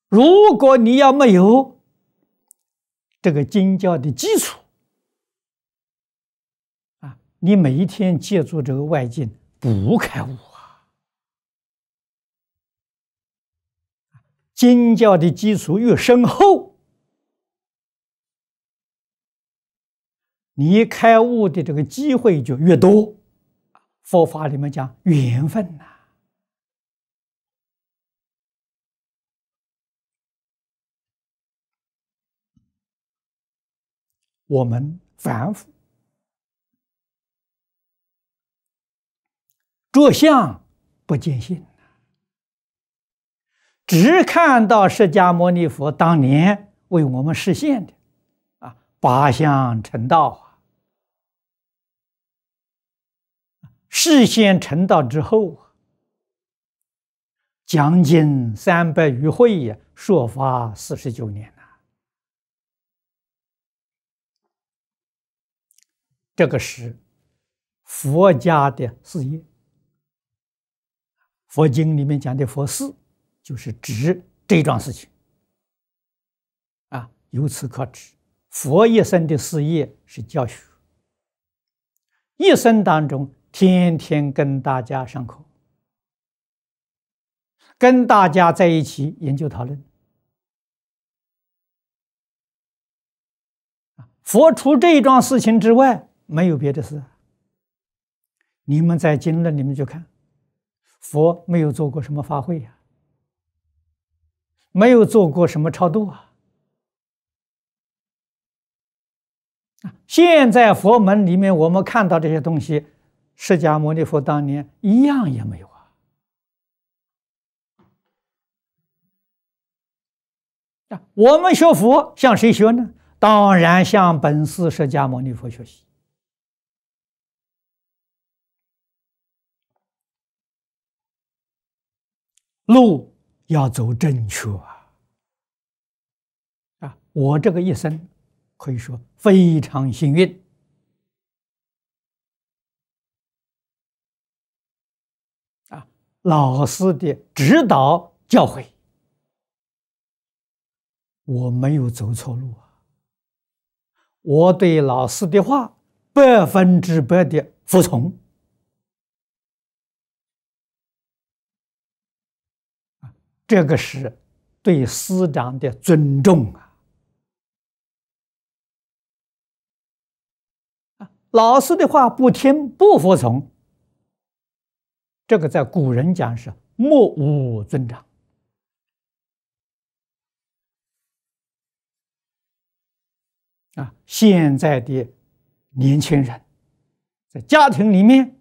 如果你要没有这个经教的基础啊，你每一天借助这个外境不开悟啊。经教的基础越深厚，你开悟的这个机会就越多。佛法里面讲缘分呐。我们凡夫着相不见性，只看到释迦牟尼佛当年为我们实现的八相成道啊。示现成道之后，将近300余会也，说法49年呐。这个是佛家的事业。佛经里面讲的佛事，就是指这桩事情啊。由此可知，佛一生的事业是教学，一生当中天天跟大家上课，跟大家在一起研究讨论。佛除这一桩事情之外，没有别的事。你们在经论里面就看，佛没有做过什么法会呀，没有做过什么超度啊。现在佛门里面我们看到这些东西，释迦牟尼佛当年一样也没有啊。我们学佛向谁学呢？当然向本师释迦牟尼佛学习。路要走正确啊！我这个一生可以说非常幸运啊！老师的指导教诲，我没有走错路啊！我对老师的话100%的服从。这个是对师长的尊重啊！老师的话不听不服从，这个在古人讲是目无尊长啊！现在的年轻人在家庭里面